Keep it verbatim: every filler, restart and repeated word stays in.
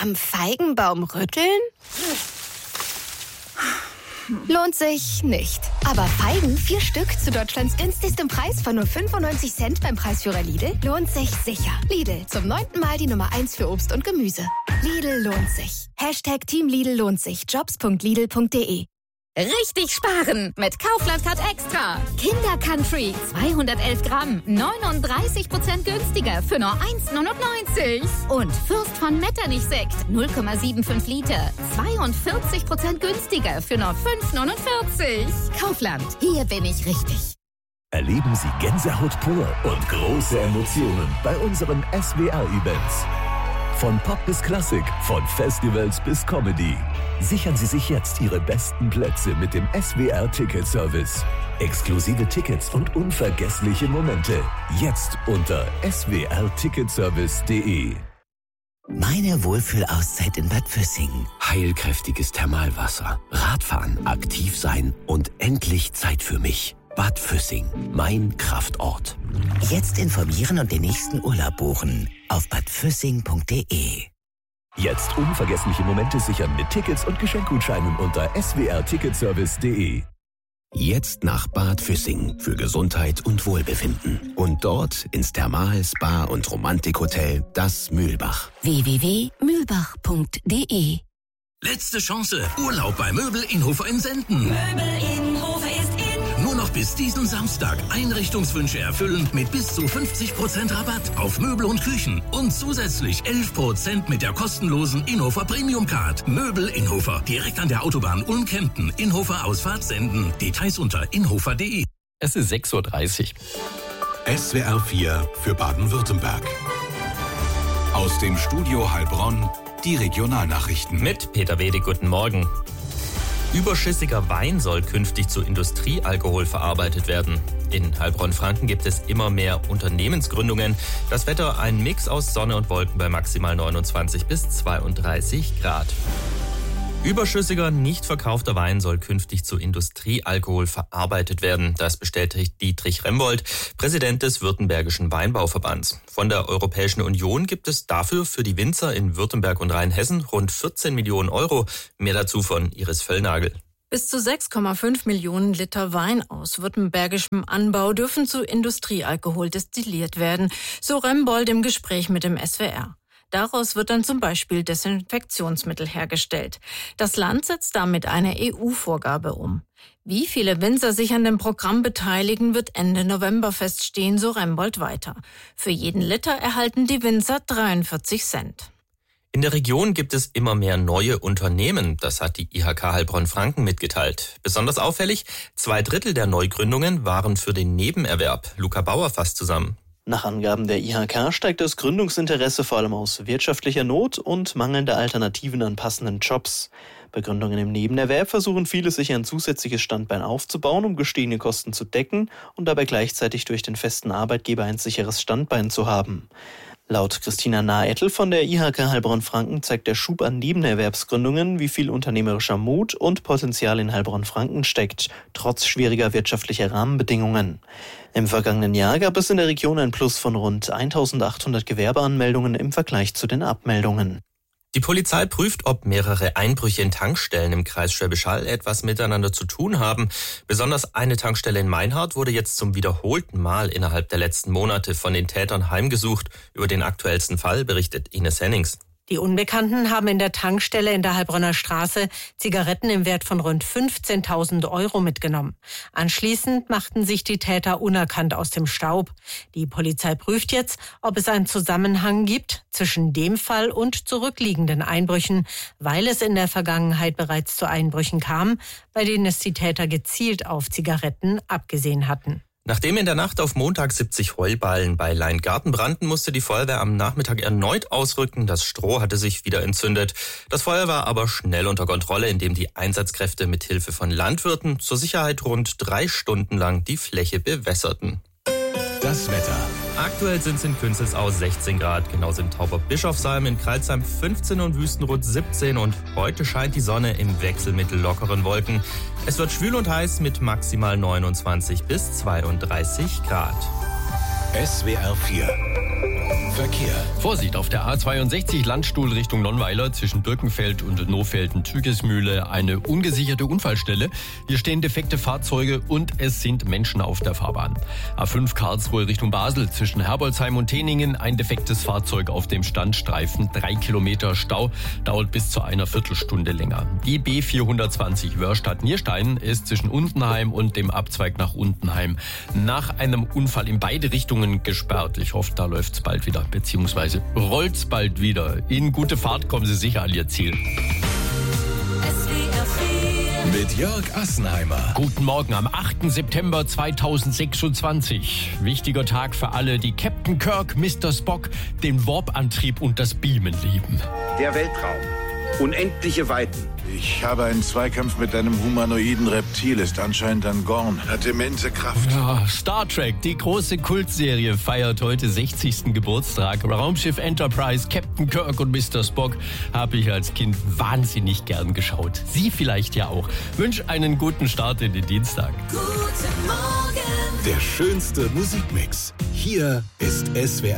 Am Feigenbaum rütteln? Lohnt sich nicht. Aber Feigen, vier Stück zu Deutschlands günstigstem Preis von nur fünfundneunzig Cent beim Preisführer Lidl, lohnt sich sicher. Lidl, zum neunten Mal die Nummer eins für Obst und Gemüse. Lidl lohnt sich. Hashtag Team Lidl lohnt sich. Jobs punkt lidl punkt de. Richtig sparen mit Kaufland Card Extra. Kinder Country zweihundertelf Gramm, neununddreißig Prozent günstiger für nur eins neunundneunzig. Und Fürst von Metternich Sekt null Komma fünfundsiebzig Liter, zweiundvierzig Prozent günstiger für nur fünf neunundvierzig. Kaufland, hier bin ich richtig. Erleben Sie Gänsehaut pur und große Emotionen bei unseren S W R-Events. Von Pop bis Klassik, von Festivals bis Comedy. Sichern Sie sich jetzt Ihre besten Plätze mit dem S W R-Ticket-Service. Exklusive Tickets und unvergessliche Momente. Jetzt unter s w r ticketservice punkt de. Meine Wohlfühlauszeit in Bad Füssing. Heilkräftiges Thermalwasser, Radfahren, aktiv sein und endlich Zeit für mich. Bad Füssing, mein Kraftort. Jetzt informieren und den nächsten Urlaub buchen auf bad füssing punkt de. Jetzt unvergessliche Momente sichern mit Tickets und Geschenkgutscheinen unter s w r ticketservice punkt de. Jetzt nach Bad Füssing für Gesundheit und Wohlbefinden. Und dort ins Thermal-, Spa- und Romantikhotel Das Mühlbach. w w w punkt mühlbach punkt de. Letzte Chance. Urlaub bei Möbel Inhofer in Senden. Möbel Inhofer ist in. Nur noch bis diesen Samstag Einrichtungswünsche erfüllen mit bis zu fünfzig Prozent Rabatt auf Möbel und Küchen. Und zusätzlich elf Prozent mit der kostenlosen Inhofer Premium Card. Möbel Inhofer. Direkt an der Autobahn Ulm-Kempten. Inhofer Ausfahrt Senden. Details unter inhofer punkt de. Es ist sechs Uhr dreißig. S W R vier für Baden-Württemberg. Aus dem Studio Heilbronn die Regionalnachrichten. Mit Peter Wede, guten Morgen. Überschüssiger Wein soll künftig zu Industriealkohol verarbeitet werden. In Heilbronn-Franken gibt es immer mehr Unternehmensgründungen. Das Wetter ein Mix aus Sonne und Wolken bei maximal neunundzwanzig bis zweiunddreißig Grad. Überschüssiger, nicht verkaufter Wein soll künftig zu Industriealkohol verarbeitet werden. Das bestätigt Dietrich Rembold, Präsident des Württembergischen Weinbauverbands. Von der Europäischen Union gibt es dafür für die Winzer in Württemberg und Rheinhessen rund vierzehn Millionen Euro. Mehr dazu von Iris Völlnagel. Bis zu sechs Komma fünf Millionen Liter Wein aus württembergischem Anbau dürfen zu Industriealkohol destilliert werden, so Rembold im Gespräch mit dem S W R. Daraus wird dann zum Beispiel Desinfektionsmittel hergestellt. Das Land setzt damit eine E U-Vorgabe um. Wie viele Winzer sich an dem Programm beteiligen, wird Ende November feststehen, so Rembold weiter. Für jeden Liter erhalten die Winzer dreiundvierzig Cent. In der Region gibt es immer mehr neue Unternehmen, das hat die I H K Heilbronn-Franken mitgeteilt. Besonders auffällig, zwei Drittel der Neugründungen waren für den Nebenerwerb. Luca Bauer fasst zusammen. Nach Angaben der I H K steigt das Gründungsinteresse vor allem aus wirtschaftlicher Not und mangelnder Alternativen an passenden Jobs. Bei Gründungen im Nebenerwerb versuchen viele, sich ein zusätzliches Standbein aufzubauen, um gestiegene Kosten zu decken und dabei gleichzeitig durch den festen Arbeitgeber ein sicheres Standbein zu haben. Laut Christina Nahetl von der I H K Heilbronn-Franken zeigt der Schub an Nebenerwerbsgründungen, wie viel unternehmerischer Mut und Potenzial in Heilbronn-Franken steckt, trotz schwieriger wirtschaftlicher Rahmenbedingungen. Im vergangenen Jahr gab es in der Region ein Plus von rund eintausendachthundert Gewerbeanmeldungen im Vergleich zu den Abmeldungen. Die Polizei prüft, ob mehrere Einbrüche in Tankstellen im Kreis Schwäbisch Hall etwas miteinander zu tun haben. Besonders eine Tankstelle in Meinhardt wurde jetzt zum wiederholten Mal innerhalb der letzten Monate von den Tätern heimgesucht. Über den aktuellsten Fall berichtet Ines Hennings. Die Unbekannten haben in der Tankstelle in der Heilbronner Straße Zigaretten im Wert von rund fünfzehntausend Euro mitgenommen. Anschließend machten sich die Täter unerkannt aus dem Staub. Die Polizei prüft jetzt, ob es einen Zusammenhang gibt zwischen dem Fall und zurückliegenden Einbrüchen, weil es in der Vergangenheit bereits zu Einbrüchen kam, bei denen es die Täter gezielt auf Zigaretten abgesehen hatten. Nachdem in der Nacht auf Montag siebzig Heuballen bei Leingarten brannten, musste die Feuerwehr am Nachmittag erneut ausrücken. Das Stroh hatte sich wieder entzündet. Das Feuer war aber schnell unter Kontrolle, indem die Einsatzkräfte mit Hilfe von Landwirten zur Sicherheit rund drei Stunden lang die Fläche bewässerten. Das Wetter. Aktuell sind es in Künzelsau sechzehn Grad, genauso in Tauberbischofsheim, in Crailsheim fünfzehn und Wüstenrot siebzehn und heute scheint die Sonne im Wechsel mit lockeren Wolken. Es wird schwül und heiß mit maximal neunundzwanzig bis zweiunddreißig Grad. S W R vier Verkehr. Vorsicht auf der A zweiundsechzig Landstuhl Richtung Nonnweiler zwischen Birkenfeld und Nofelden-Tügesmühle eine ungesicherte Unfallstelle. Hier stehen defekte Fahrzeuge und es sind Menschen auf der Fahrbahn. A fünf Karlsruhe Richtung Basel zwischen Herbolzheim und Teningen ein defektes Fahrzeug auf dem Standstreifen. Drei Kilometer Stau, dauert bis zu einer Viertelstunde länger. Die B vierhundertzwanzig Wörstadt-Nierstein ist zwischen Untenheim und dem Abzweig nach Untenheim nach einem Unfall in beide Richtungen gesperrt. Ich hoffe, da läuft's bald wieder, beziehungsweise rollt's bald wieder. In gute Fahrt kommen Sie sicher an Ihr Ziel. Mit Jörg Assenheimer. Guten Morgen am achten September zweitausendsechsundzwanzig. Wichtiger Tag für alle, die Captain Kirk, Mister Spock, den Warp-Antrieb und das Beamen lieben. Der Weltraum. Unendliche Weiten. Ich habe einen Zweikampf mit einem humanoiden Reptil, ist anscheinend ein Gorn. Hat immense Kraft. Ja, Star Trek, die große Kultserie, feiert heute sechzigsten Geburtstag. Raumschiff Enterprise, Captain Kirk und Mister Spock habe ich als Kind wahnsinnig gern geschaut. Sie vielleicht ja auch. Wünsche einen guten Start in den Dienstag. Guten Morgen. Der schönste Musikmix. Hier ist S W R.